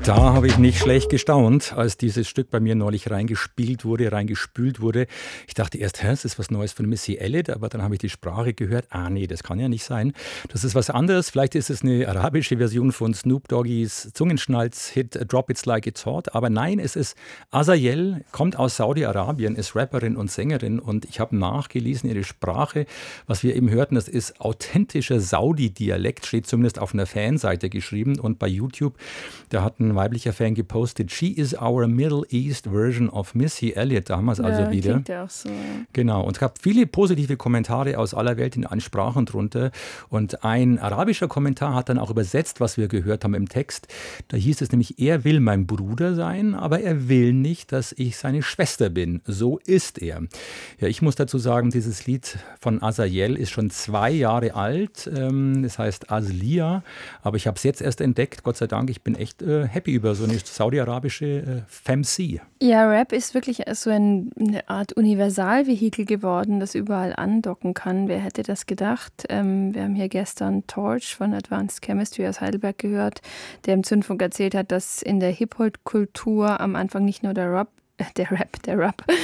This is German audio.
Da habe ich nicht schlecht gestaunt, als dieses Stück bei mir neulich reingespült wurde. Ich dachte erst, es ist was Neues von Missy Elliott, aber dann habe ich die Sprache gehört. Ah nee, das kann ja nicht sein. Das ist was anderes. Vielleicht ist es eine arabische Version von Snoop Doggys Zungenschnalz-Hit Drop It's Like It's Hot. Aber nein, es ist Azayel, kommt aus Saudi-Arabien, ist Rapperin und Sängerin. Und ich habe nachgelesen, ihre Sprache, was wir eben hörten, das ist authentischer Saudi-Dialekt, steht zumindest auf einer Fanseite geschrieben. Und bei YouTube, da hat ein weiblicher Fan gepostet, "She is our Middle East version of Missy Elliott", da haben wir es also wieder. Klingt ja auch so. Ja. Genau, und es gab viele positive Kommentare aus aller Welt in allen Sprachen drunter. Und ein arabischer Kommentar hat dann auch übersetzt, was wir gehört haben im Text. Da hieß es nämlich, er will mein Bruder sein, aber er will nicht, dass ich seine Schwester bin. So ist er. Ja, ich muss dazu sagen, dieses Lied von Azayel ist schon 2 Jahre alt. Das heißt Azlia, aber ich habe es jetzt erst entdeckt. Gott sei Dank, ich bin echt happy über so eine saudi-arabische Femc. Ja, Rap ist wirklich so eine Art Universalvehikel geworden, das überall andocken kann. Wer hätte das gedacht? Wir haben hier gestern Torch von Advanced Chemistry aus Heidelberg gehört, der im Zündfunk erzählt hat, dass in der Hip-Hop-Kultur am Anfang nicht nur der Rap